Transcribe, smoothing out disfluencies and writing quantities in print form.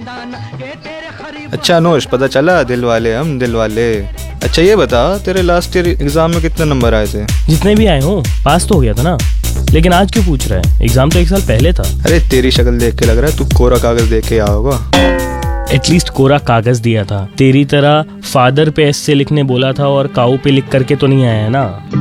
अच्छा अनुष, पता चला दिल वाले हम दिल वाले। अच्छा ये बता, तेरे लास्ट ईयर एग्जाम में कितने नंबर आए थे? जितने भी आए हों, पास तो हो गया था ना। लेकिन आज क्यों पूछ रहा है? एग्जाम तो 1 साल पहले था। अरे तेरी शक्ल देख के लग रहा है तू कोरा कागज देख के आया होगा। एटलीस्ट कोरा कागज दिया था। तेरी तरह फादर पे एस से लिखने बोला था और काऊ पे लिख करके तो नहीं आया है ना।